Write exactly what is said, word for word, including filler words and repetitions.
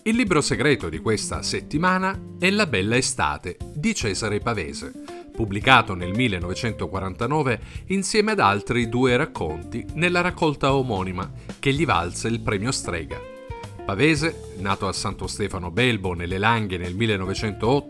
Il libro segreto di questa settimana è La bella estate di Cesare Pavese, pubblicato nel millenovecentoquarantanove insieme ad altri due racconti nella raccolta omonima che gli valse il premio Strega. Pavese, nato a Santo Stefano Belbo nelle Langhe nel millenovecentootto,